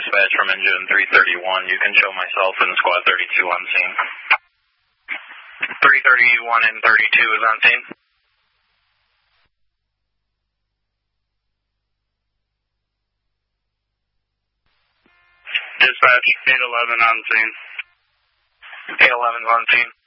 dispatch from engine 331. You can show myself and squad 32 on scene. 331 and 32 is on scene. Dispatch 811 on scene. 811 is on scene.